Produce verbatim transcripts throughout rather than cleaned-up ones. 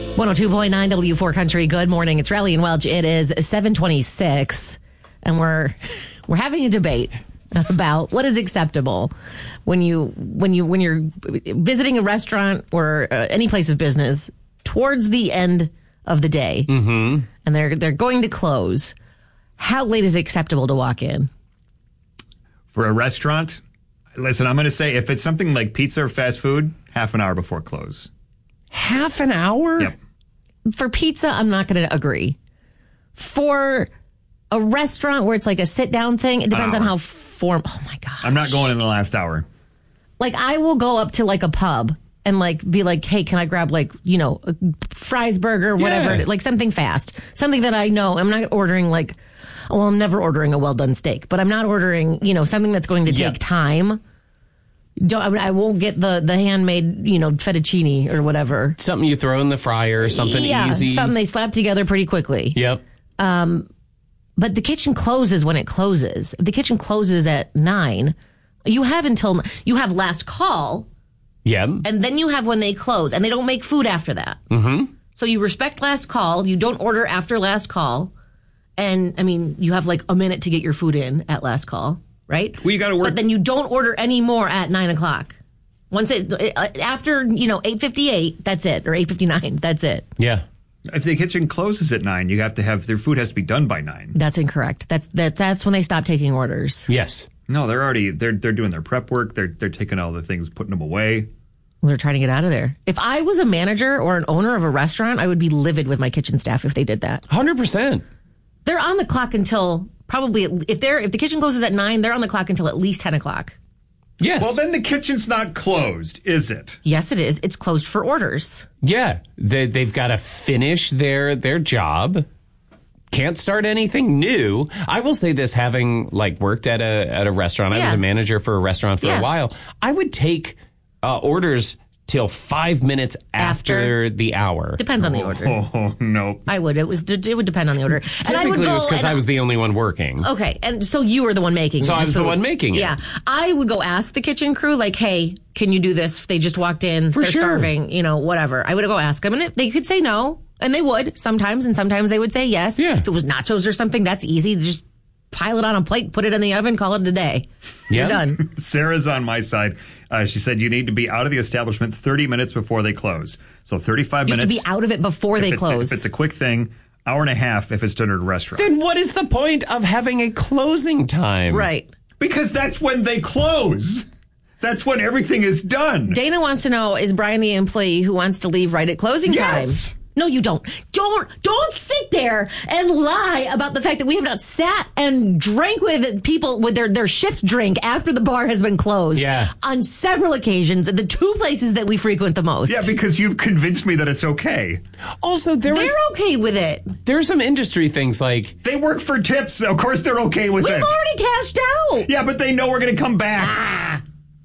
one oh two point nine W four Country. Good morning. It's Raleigh and Welch. It is seven twenty-six, and we're we're having a debate about what is acceptable when you when you when you're visiting a restaurant or uh, any place of business towards the end of the day, mm-hmm. and they're they're going to close. How late is it acceptable to walk in? For a restaurant, listen, I'm going to say if it's something like pizza or fast food, half an hour before close. Half an hour? Yep. For pizza, I'm not going to agree. For a restaurant where it's like a sit-down thing, it depends on how form... Oh, my God. I'm not going in the last hour. Like, I will go up to, like, a pub and, like, be like, hey, can I grab, like, you know, a fries burger, whatever, Yeah. like something fast. Something that I know. I'm not ordering, like... Well, I'm never ordering a well-done steak, but I'm not ordering, you know, something that's going to take Yep. time. Don't, I, mean, I won't get the, the handmade, you know, fettuccine or whatever. Something you throw in the fryer, something yeah, easy. something they slap together pretty quickly. Yep. But the kitchen closes when it closes. If the kitchen closes at nine, you have until you have last call, Yep. and then you have when they close, and they don't make food after that. Mm-hmm. So you respect last call. You don't order after last call, and I mean you have like a minute to get your food in at last call, right? Well, you got to work. But then you don't order any more at nine o'clock. Once it after you know eight fifty eight, that's it, or eight fifty nine, that's it. Yeah. If the kitchen closes at nine, you have to have their food has to be done by nine. That's incorrect. That's that. That's when they stop taking orders. Yes. No, they're already they're they're doing their prep work. They're they're taking all the things, putting them away. Well, they're trying to get out of there. If I was a manager or an owner of a restaurant, I would be livid with my kitchen staff if they did that. one hundred percent. They're on the clock until probably if they're if the kitchen closes at nine, they're on the clock until at least ten o'clock. Yes. Well, then the kitchen's not closed, is it? Yes, it is. It's closed for orders. Yeah. They, they've got to finish their their job. Can't start anything new. I will say this, having like worked at a at a restaurant, I Yeah. was a manager for a restaurant for Yeah. a while. I would take uh, orders till five minutes after, After? the hour. Depends on the order. Oh no! I would. It was. It would depend on the order. And I would Typically, go it was because and I was the only one working. Okay, and so you were the one making. So I was the food. one making it. Yeah, I would go ask the kitchen crew, like, "Hey, can you do this?" They just walked in. For they're sure. starving. You know, whatever. I would go ask them, and if they could say no, and they would sometimes, and sometimes they would say yes. Yeah. If it was nachos or something, that's easy. Just pile it on a plate, put it in the oven, call it a day. Yeah. You're done. Sarah's on my side. Uh, she said you need to be out of the establishment thirty minutes before they close. So thirty-five You have minutes. to be out of it before if they it's a- close. if it's a quick thing, hour and a half if it's done at a restaurant. Then what is the point of having a closing time? Right. Because that's when they close. That's when everything is done. Dana wants to know, is Brian the employee who wants to leave right at closing Yes. time? No, you don't. Don't don't sit there and lie about the fact that we have not sat and drank with people with their, their shift drink after the bar has been closed. Yeah. On several occasions at the two places that we frequent the most. Yeah, because you've convinced me that it's okay. Also, there was They're okay with it. there are some industry things like They work for tips. Of course they're okay with We've it. already cashed out. Yeah, but they know we're going to come back. Ah.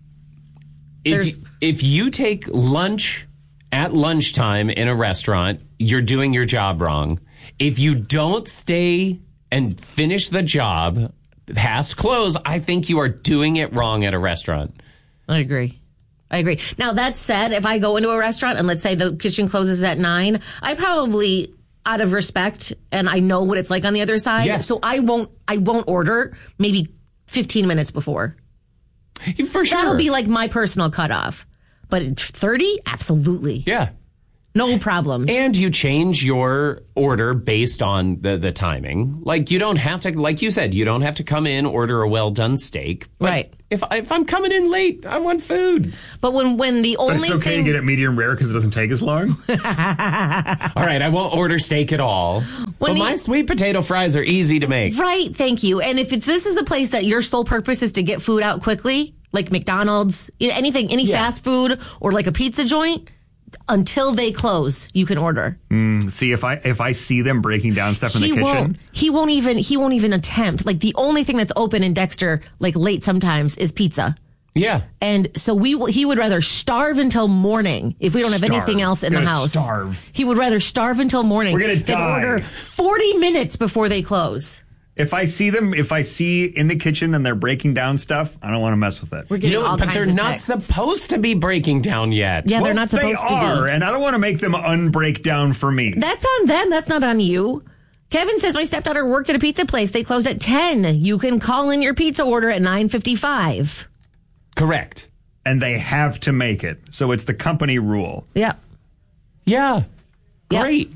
if There's- if you take lunch at lunchtime in a restaurant, you're doing your job wrong. If you don't stay and finish the job past close, I think you are doing it wrong at a restaurant. I agree. I agree. Now, that said, if I go into a restaurant and let's say the kitchen closes at nine, I probably, out of respect, and I know what it's like on the other side, Yes. so I won't, I won't order maybe fifteen minutes before. For sure. That'll be like my personal cutoff. But at thirty, absolutely. yeah. No problems. And you change your order based on the, the timing. Like, you don't have to, like you said, you don't have to come in, order a well-done steak. But Right. If, if I'm coming in late, I want food. But when, when the But only it's okay thing... to get it medium rare because it doesn't take as long. All right, I won't order steak at all. But the- my sweet potato fries are easy to make. Right, thank you. And if it's this is a place that your sole purpose is to get food out quickly, like McDonald's, you know, anything, any Yeah. fast food or like a pizza joint, until they close, you can order. See, if I if I see them breaking down stuff in the he kitchen, won't. He won't even. He won't even attempt. Like the only thing that's open in Dexter, like late sometimes, is pizza. Yeah. And so we will, he would rather starve until morning if we don't have Starve. anything else in the Gonna house. Starve. He would rather starve until morning We're gonna than die. order forty minutes before they close. If I see them, if I see in the kitchen and they're breaking down stuff, I don't want to mess with it. We're You getting know, all but kinds they're of not texts. supposed to be breaking down yet. Yeah, Well, they're not supposed they to are, be. and I don't want to make them unbreak down for me. That's on them. That's not on you. Kevin says, my stepdaughter worked at a pizza place. They close at ten. You can call in your pizza order at nine fifty-five. Correct. And they have to make it. So it's the company rule. Yep. Yeah. Yep. Great.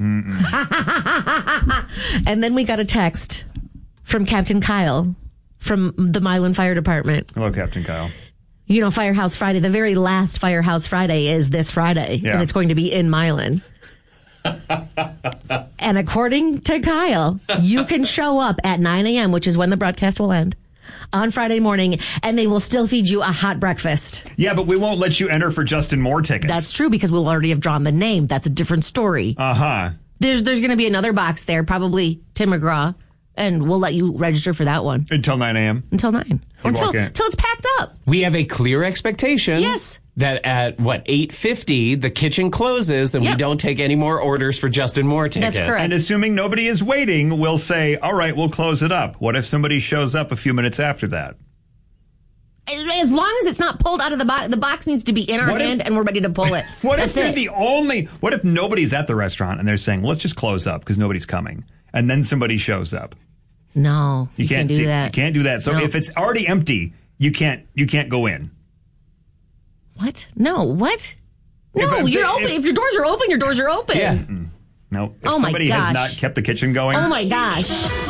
And then we got a text from Captain Kyle from the Milan Fire Department. Hello, Captain Kyle. You know, Firehouse Friday, the very last Firehouse Friday is this Friday, Yeah. and it's going to be in Milan. And according to Kyle, you can show up at nine a.m., which is when the broadcast will end, on Friday morning, and they will still feed you a hot breakfast. Yeah, but we won't let you enter for Justin Moore tickets. That's true, because we'll already have drawn the name. That's a different story. Uh-huh. There's there's going to be another box there, probably Tim McGraw, and we'll let you register for that one Until nine a.m. until nine. Or You until, walk in. until it's packed up. We have a clear expectation. Yes. That at, what, eight fifty, the kitchen closes and Yep. we don't take any more orders for Justin Moore tickets. That's correct. And assuming nobody is waiting, we'll say, all right, we'll close it up. What if somebody shows up a few minutes after that? As long as it's not pulled out of the box, the box needs to be in our What if- hand and we're ready to pull it. What That's if they're it. the only, what if nobody's at the restaurant and they're saying, let's just close up because nobody's coming. And then somebody shows up. No, you, You, can't, can't do see, that. You can't do that. So No. if it's already empty, you can't, you can't go in. What? No, what? If No, I'm you're saying- open. if- If, your doors are open, your doors are open. Yeah. No. If Oh my somebody has gosh. not kept the kitchen going. Oh my gosh.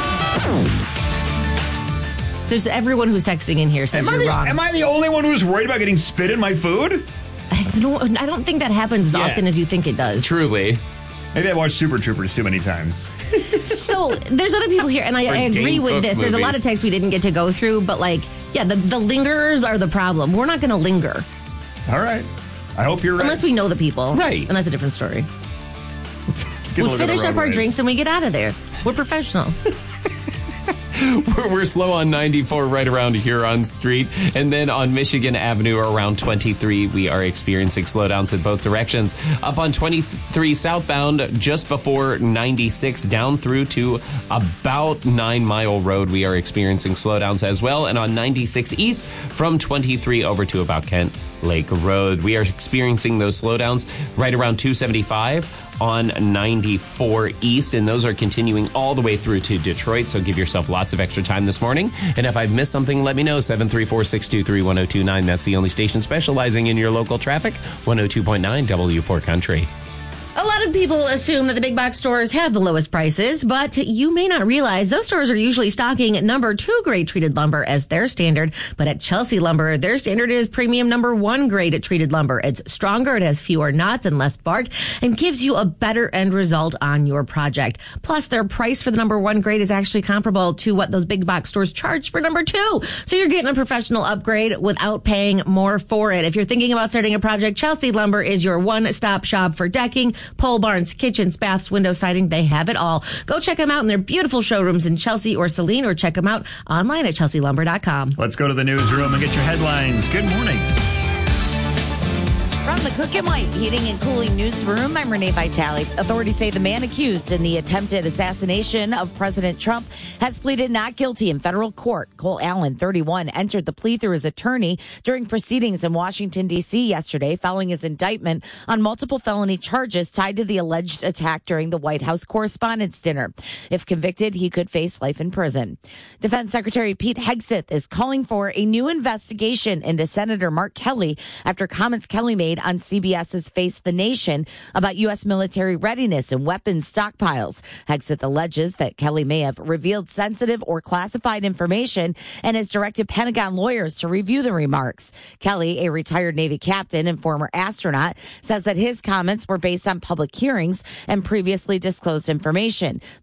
There's everyone who's texting in here says Am I, you're the, wrong. am I the only one who's worried about getting spit in my food? I don't, I don't think that happens as Yeah. often as you think it does. Truly. Maybe I watched Super Troopers too many times. So there's other people here, and I, Or I agree Dane with Cook this. There's a lot of movies. texts we didn't get to go through, but like, yeah, the, the lingerers are the problem. We're not going to linger All right. I hope you're right. unless we know the people. Right. And that's a different story. Let's get a We'll look at the finish up our roadways. drinks and we get out of there. We're professionals. We're, we're slow on ninety-four right around Huron Street. And then on Michigan Avenue around twenty-three, we are experiencing slowdowns in both directions. Up on twenty-three southbound, just before ninety-six, down through to about Nine Mile Road, we are experiencing slowdowns as well. And on ninety-six east, from twenty-three over to about Kent Lake Road, we are experiencing those slowdowns right around two seventy-five. On ninety-four east, and those are continuing all the way through to Detroit, so give yourself lots of extra time this morning. And if I've missed something, let me know. seven three four, six two three, one oh two nine. That's the only station specializing in your local traffic. one oh two point nine W four Country. A lot of people assume that the big box stores have the lowest prices, but you may not realize those stores are usually stocking number two grade treated lumber as their standard. But at Chelsea Lumber, their standard is premium number one grade treated lumber. It's stronger, it has fewer knots and less bark, and gives you a better end result on your project. Plus, their price for the number one grade is actually comparable to what those big box stores charge for number two. So you're getting a professional upgrade without paying more for it. If you're thinking about starting a project, Chelsea Lumber is your one-stop shop for decking, pole barns, kitchens, baths, window siding. They have it all. Go check them out in their beautiful showrooms in Chelsea or Saline, or check them out online at chelsea lumber dot com. Let's go to the newsroom and get your headlines. Good morning. From the Cook and White Heating and Cooling Newsroom, I'm Renee Vitale. Authorities say the man accused in the attempted assassination of President Trump has pleaded not guilty in federal court. Cole Allen, thirty-one, entered the plea through his attorney during proceedings in Washington, D C yesterday following his indictment on multiple felony charges tied to the alleged attack during the White House Correspondents' Dinner. If convicted, he could face life in prison. Defense Secretary Pete Hegseth is calling for a new investigation into Senator Mark Kelly after comments Kelly made on CBS's Face the Nation about U S military readiness and weapons stockpiles. Hegseth alleges that Kelly may have revealed sensitive or classified information and has directed Pentagon lawyers to review the remarks. Kelly, a retired Navy captain and former astronaut, says that his comments were based on public hearings and previously disclosed information.